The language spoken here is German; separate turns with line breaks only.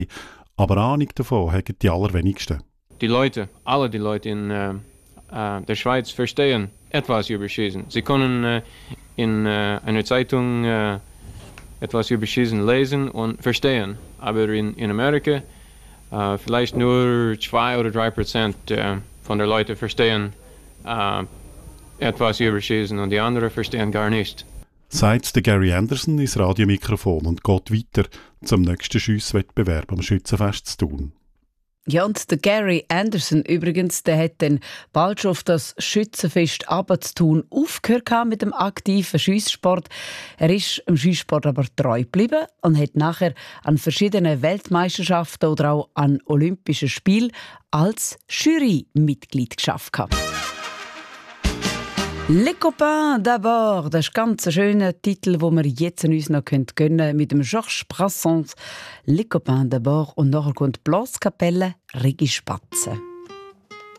Aber Ahnung davon haben die allerwenigsten.
Alle die Leute in der Schweiz verstehen etwas über Schießen. Sie können in einer Zeitung etwas über Schießen lesen und verstehen. Aber in Amerika vielleicht nur 2 oder 3% von der Leute verstehen etwas über Schießen und die anderen verstehen gar nicht.
Sagt der Gary Anderson ins Radiomikrofon und geht weiter zum nächsten Schiesswettbewerb am Schützenfest zu tun.
Ja, und der Gary Anderson übrigens, der hat dann bald schon auf das Schützenfest Abendstun aufgehört mit dem aktiven Schiesssport. Er ist dem Schiesssport aber treu geblieben und hat nachher an verschiedenen Weltmeisterschaften oder auch an Olympischen Spielen als Jurymitglied geschafft. «Les Copains d'abord», das ist ganz ein schöner Titel, den wir jetzt uns noch gönnen können mit dem Georges Brassens. «Les Copains d'abord» und nachher kommt Blaskapelle Regispatze.